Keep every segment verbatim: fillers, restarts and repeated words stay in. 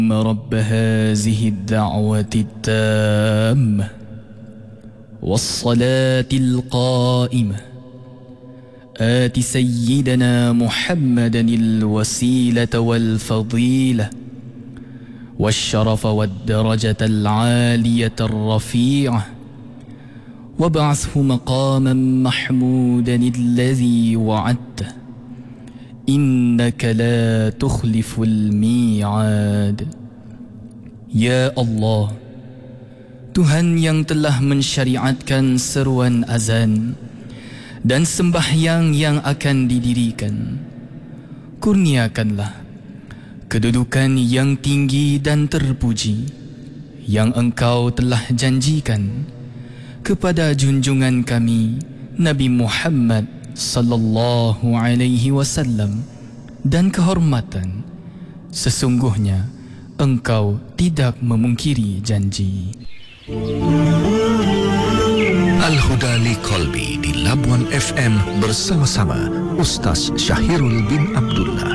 رب هذه الدعوة التامة والصلاة القائمة آت سيدنا محمدا الوسيلة والفضيلة والشرف والدرجة العالية الرفيعة وابعثه مقاما محمودا الذي وعدته إنك لا تخلف الميعاد. Ya Allah, Tuhan yang telah mensyariatkan seruan azan dan sembahyang yang akan didirikan, kurniakanlah kedudukan yang tinggi dan terpuji yang Engkau telah janjikan kepada junjungan kami Nabi Muhammad sallallahu alaihi wasallam, dan kehormatan sesungguhnya Engkau tidak memungkiri janji. Al-Huda li Qalbi di Labuan F M bersama-sama Ustaz Syahirul bin Abdullah.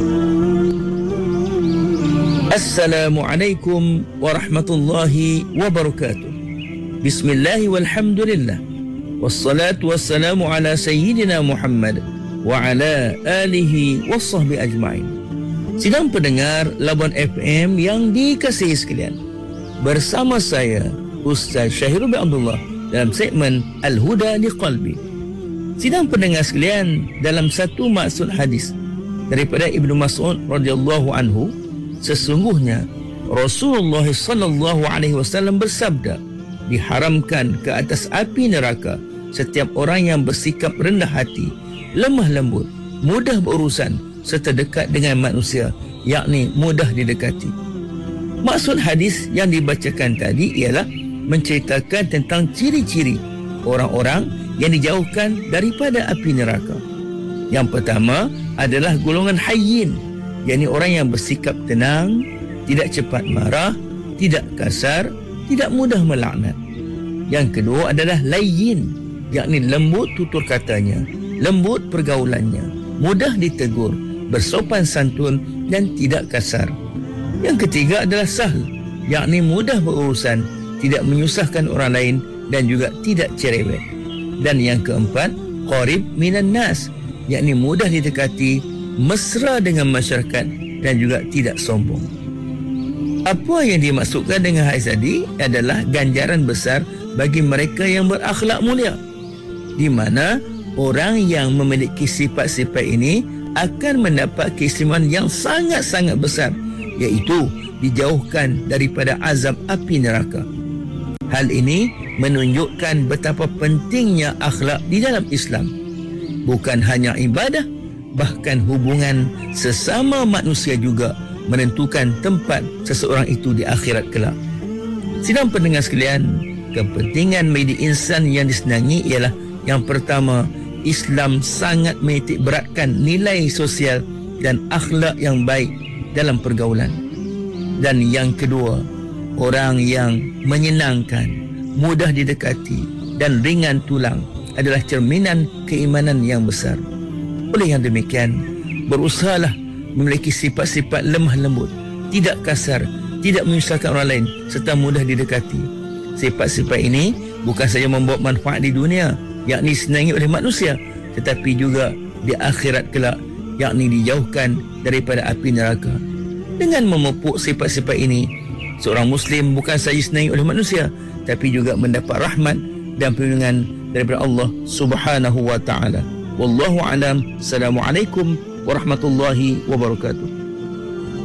Assalamualaikum warahmatullahi wabarakatuh. Bismillah walhamdulillah. Wassalatu wassalamu ala sayyidina Muhammad wa ala alihi wassahbi ajma'in. Sidang pendengar Labuan F M yang dikasihi sekalian, bersama saya Ustaz Syahirul bin Abdullah dalam segmen Al-Huda li Qalbi. Sidang pendengar sekalian, dalam satu maksud hadis daripada Ibnu Mas'ud radhiyallahu anhu, sesungguhnya Rasulullah sallallahu alaihi wasallam bersabda, diharamkan ke atas api neraka setiap orang yang bersikap rendah hati, lemah lembut, mudah berurusan serta dekat dengan manusia, yakni mudah didekati. Maksud hadis yang dibacakan tadi ialah menceritakan tentang ciri-ciri orang-orang yang dijauhkan daripada api neraka. Yang pertama adalah golongan hayyin, yakni orang yang bersikap tenang, tidak cepat marah, tidak kasar, tidak mudah melaknat. Yang kedua adalah layyin, yakni lembut tutur katanya, lembut pergaulannya, mudah ditegur, bersopan santun dan tidak kasar. Yang ketiga adalah sahl, yakni mudah berurusan, tidak menyusahkan orang lain dan juga tidak cerewet. Dan yang keempat, qarib minan nas, yakni mudah didekati, mesra dengan masyarakat dan juga tidak sombong. Apa yang dimaksudkan dengan hadis tadi adalah ganjaran besar bagi mereka yang berakhlak mulia, di mana orang yang memiliki sifat-sifat ini akan mendapat keistimewaan yang sangat-sangat besar, iaitu dijauhkan daripada azab api neraka. Hal ini menunjukkan betapa pentingnya akhlak di dalam Islam. Bukan hanya ibadah, bahkan hubungan sesama manusia juga menentukan tempat seseorang itu di akhirat kelak. Sidang pendengar sekalian, kepentingan menjadi insan yang disenangi ialah yang pertama, Islam sangat menitik beratkan nilai sosial dan akhlak yang baik dalam pergaulan. Dan yang kedua, orang yang menyenangkan, mudah didekati dan ringan tulang adalah cerminan keimanan yang besar. Oleh yang demikian, berusahalah memiliki sifat-sifat lemah lembut, tidak kasar, tidak menyusahkan orang lain serta mudah didekati. Sifat-sifat ini bukan saja membawa manfaat di dunia, yakni disenangi oleh manusia, tetapi juga di akhirat kelak, yakni dijauhkan daripada api neraka. Dengan memupuk sifat-sifat ini, seorang Muslim bukan saja disenangi oleh manusia, tapi juga mendapat rahmat dan perlindungan daripada Allah Subhanahu wa taala. Wallahu a'lam. Assalamualaikum warahmatullahi wabarakatuh.